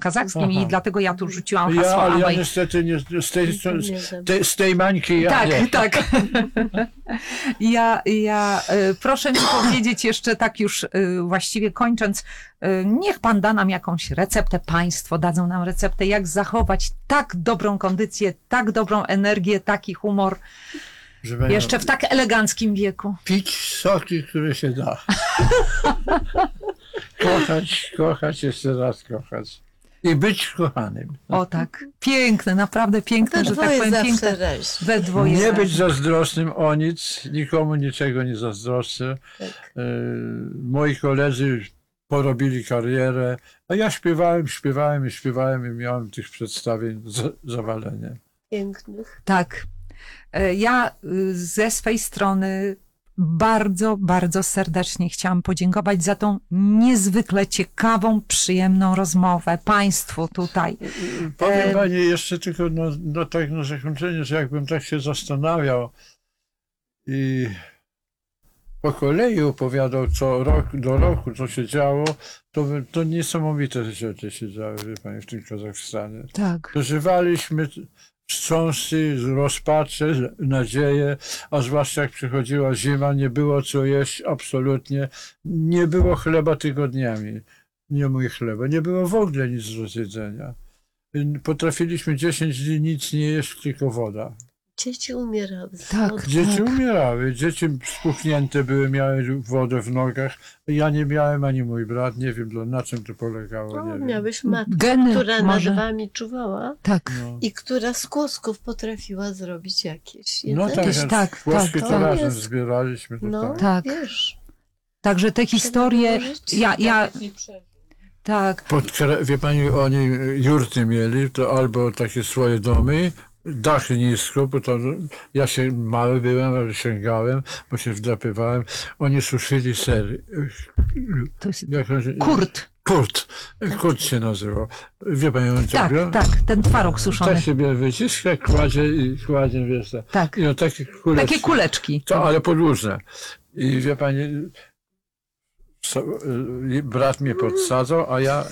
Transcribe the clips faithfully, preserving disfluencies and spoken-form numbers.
kazachskim Aha. i dlatego ja tu rzuciłam Ja, hasło ale ja Abaj. niestety nie, z, tej, z, tej, z tej mańki ja Tak, nie. tak. Ja, ja y, proszę mi powiedzieć jeszcze tak już y, właściwie kończąc, y, niech pan da nam jakąś receptę, państwo dadzą nam receptę, jak zachować tak dobrą kondycję, tak dobrą energię, taki humor, Żeby jeszcze w tak eleganckim wieku. pić soki, które się da. Kochać, kochać, jeszcze raz kochać. I być kochanym. O tak, piękne, naprawdę piękne, We że tak dwoje powiem, zawsze piękne. raźnie. We dwoje. Nie razem. być zazdrosnym o nic, nikomu niczego nie zazdroszczę. Tak. E, moi koledzy porobili karierę, a ja śpiewałem, śpiewałem i śpiewałem i miałem tych przedstawień z, zawalenie. Pięknych. Tak. E, Ja y, ze swej strony bardzo, bardzo serdecznie chciałam podziękować za tą niezwykle ciekawą, przyjemną rozmowę Państwu tutaj. Powiem E, Pani jeszcze tylko no, no tak na zakończenie, że jakbym tak się zastanawiał i po kolei opowiadał co rok do roku, co się działo, to, by- to niesamowite rzeczy się działy, wie Pani, w tym Kazachstanie. Tak. Przeżywaliśmy wstrząsy, rozpacze, nadzieję, a zwłaszcza jak przychodziła zima, nie było co jeść absolutnie, nie było chleba tygodniami, nie mój chleba, nie było w ogóle nic do jedzenia. Potrafiliśmy dziesięć dni nic nie jeść, tylko woda. Dzieci umierały. Tak. Od- Dzieci Tak. umierały, dzieci spuchnięte były, miały wodę w nogach. Ja nie miałem, ani mój brat, nie wiem dla- na czym to polegało, No, nie wiem. miałeś matkę, Geny która może. nad wami czuwała Tak. No. i która z kłosków potrafiła zrobić jakieś No jedzenie. tak, Też jak tak, Włoski tak, to tak. razem Jest- zbieraliśmy. To No, tak. Tak. wiesz. Także te historie, dołożyć. ja, ja, tak, Pod, kra- wie pani, oni jurty mieli, to albo takie swoje domy, dachy nisko, bo to ja się mały byłem, ale sięgałem, bo się wdrapywałem. Oni suszyli sery. to jest Jak on się- kurt. Kurt. Kurt się nazywał. Wie pani, on Tak, robił? tak, ten twaróg suszony. Tak sobie wyciska, kładzie i kładzie, wiesz, tak. Tak. I on takie kuleczki. Takie kuleczki. To, ale podłużne. I wie pani, so, y, brat mnie podsadzał, a ja...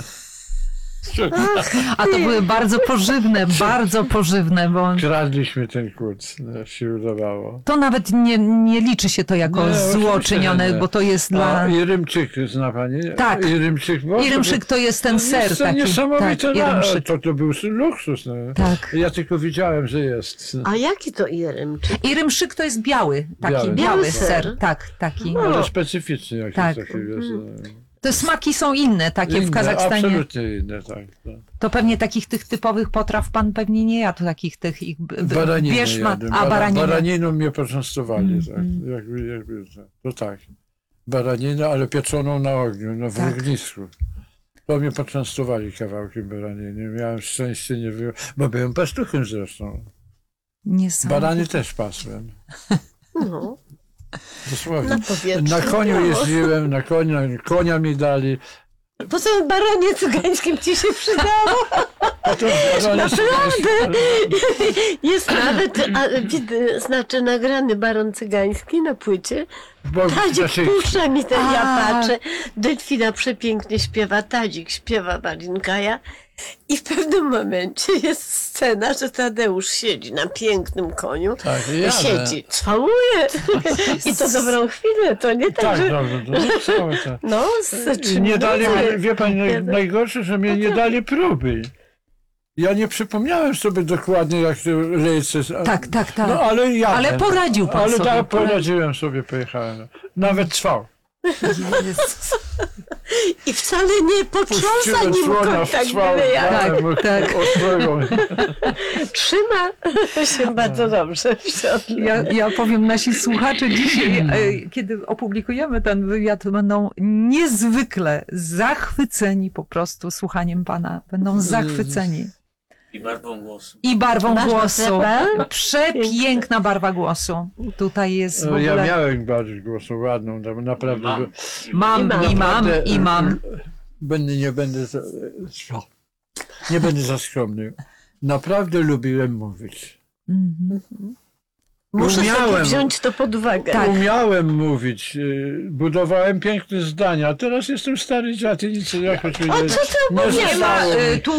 A to były bardzo pożywne, bardzo pożywne, bo Kradliśmy ten kurt, no, się udawało. to nawet nie, nie liczy się to jako Nie, zło oczywiście czynione, nie. bo to jest A dla... i rymczyk, zna pani? Tak. I rymczyk. I rymszyk to jest ten ser jest to taki. niesamowite. Tak, i na- rymszyk. to, to był luksus. No. Tak. Ja tylko widziałem, że jest. A jaki to iremczyk? I rymszyk to jest biały, taki Biały. biały, Biały ser. ser. Tak, taki. No. Ale specyficzny jakiś Tak. taki, wiesz. Te smaki są inne, takie inne, w Kazachstanie. Absolutnie inne, tak. tak. To pewnie takich tych typowych potraw pan pewnie nie jadł, takich tych ich... b- b- Baraniny bierzma- jadłem. A, Bara- baraninę. Baraniną mnie poczęstowali, Mm, tak. mm. Jakby, jakby, tak. To tak. Baraninę, ale pieczoną na ogniu, no w Tak. ognisku. To mnie poczęstowali kawałkiem baraniny. Miałem szczęście, nie było, bo byłem pastuchem zresztą. Niesamowite. Barany też pasłem. No, Dosłownie. na powietrzu. Na koniu No. jeździłem, na konia, konia mi dali. Po co baronie cygańskim ci się przydało? Potem barany Naprawdę? Jest nawet, a, widzę, znaczy nagrany baron cygański na płycie. Bo, Tadzik znaczy, puszcza mi ten, ja A. patrzę. Delfina przepięknie śpiewa, Tadzik śpiewa Marinkaja. I w pewnym momencie jest scena, że Tadeusz siedzi na pięknym koniu. tak, jadę. Siedzi, cwałuje. I to dobrą chwilę, to nie tak, Tak, że... dobrze, to zaczęło to. No, z I czym nie dali, innym. wie pani, naj, najgorsze, że mnie nie dali próby. Ja nie przypomniałem sobie dokładnie, jak to lejce. Tak, tak, tak. No ale ja. Ale poradził pan Ale sobie. tak, poradziłem sobie, pojechałem. Nawet trwał. Jezus. I wcale nie potrząsa Puściłem nim słona w kontakt trwał. byle jak. Tak, tak. Ostrogą. Trzyma się bardzo dobrze w siodle. Ja, ja powiem, nasi słuchacze dzisiaj, e, kiedy opublikujemy ten wywiad, będą niezwykle zachwyceni po prostu słuchaniem pana. Będą zachwyceni. I barwą głosu. I barwą Barwa głosu. srebrna? Przepiękna barwa głosu. Tutaj jest w No, ja ogóle... miałem bardzo głosu ładną, tam naprawdę. Mam. Mam, I i mam, naprawdę, i mam. Będę, nie będę za, co? Nie będę za skromny. Naprawdę lubiłem mówić. Mhm. Muszę sobie Umiałem. wziąć to pod uwagę. Tak. Umiałem mówić, y, budowałem piękne zdania, a teraz jestem stary dziad i nic jakoś mi O, nie, co ty nie opowiadasz? Nie ma, zostało mi. y, tu